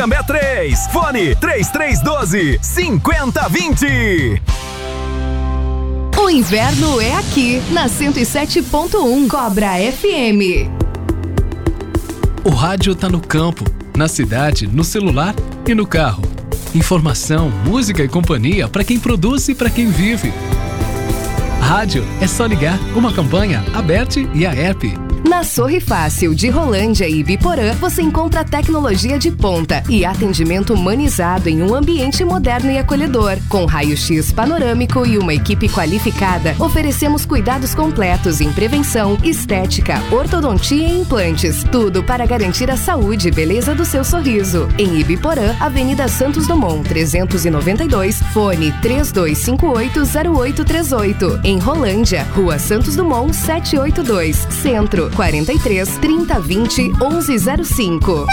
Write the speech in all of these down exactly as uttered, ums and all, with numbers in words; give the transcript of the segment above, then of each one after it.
Cambé três, fone três três um dois, cinco zero dois zero. O inverno é aqui, na cento e sete ponto um Cobra F M. O rádio tá no campo, na cidade, no celular e no carro. Informação, música e companhia para quem produz e para quem vive. Rádio é só ligar, uma campanha aberta e a app. Na Sorri Fácil de Rolândia e Ibiporã, você encontra tecnologia de ponta e atendimento humanizado em um ambiente moderno e acolhedor. Com raio-x panorâmico e uma equipe qualificada, oferecemos cuidados completos em prevenção, estética, ortodontia e implantes. Tudo para garantir a saúde e beleza do seu sorriso. Em Ibiporã, Avenida Santos Dumont, trezentos e noventa e dois, fone três dois cinco oito zero oito três oito. Em Rolândia, Rua Santos Dumont, setecentos e oitenta e dois, Centro, quarenta e três, trinta, vinte, onze zero cinco.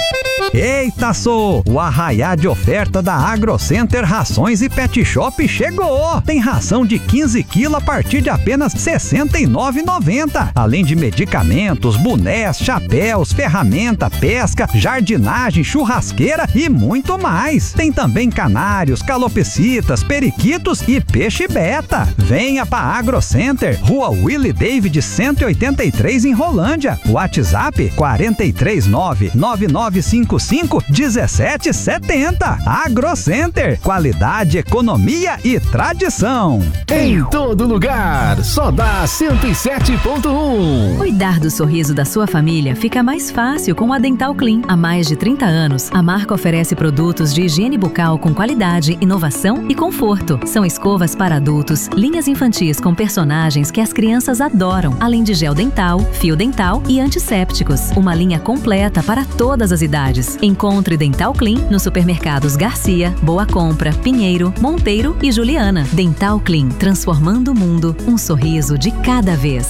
Eita, sou! O arraiá de oferta da AgroCenter Rações e Pet Shop chegou! Tem ração de quinze quilos a partir de apenas sessenta e nove reais e noventa centavos. Além de medicamentos, bonés, chapéus, ferramenta, pesca, jardinagem, churrasqueira e muito mais. Tem também canários, calopsitas, periquitos e peixe beta. Venha para AgroCenter, Rua Willie David cento e oitenta e três em Rolândia. WhatsApp quatro três nove, nove nove cinco cinco, um sete sete zero. AgroCenter, qualidade, economia e tradição. Em todo lugar, só dá cento e sete ponto um. Cuidar do sorriso da sua família fica mais fácil com a Dental Clean. Há mais de trinta anos, a marca oferece produtos de higiene bucal com qualidade, inovação e conforto. São escovas para adultos, linhas infantis com personagens que as crianças adoram, além de gel dental, fio dental e antissépticos. Uma linha completa para todas as idades. Encontre Dental Clean nos supermercados Garcia, Boa Compra, Pinheiro, Monteiro e Juliana. Dental Clean, transformando o mundo, um sorriso de cada vez.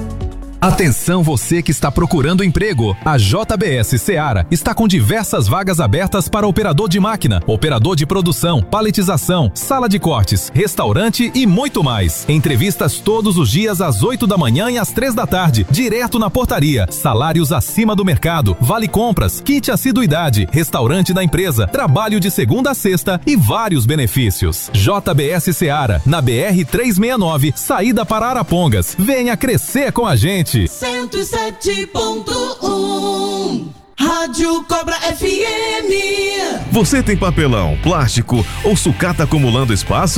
Atenção você que está procurando emprego. A J B S Seara está com diversas vagas abertas para operador de máquina, operador de produção, paletização, sala de cortes, restaurante e muito mais. Entrevistas todos os dias às oito da manhã e às três da tarde, direto na portaria. Salários acima do mercado, vale compras, kit assiduidade, restaurante da empresa, trabalho de segunda a sexta e vários benefícios. J B S Seara, na B R trezentos e sessenta e nove, saída para Arapongas. Venha crescer com a gente. cento e sete ponto um Rádio Cobra F M. Você tem papelão, plástico ou sucata acumulando espaço?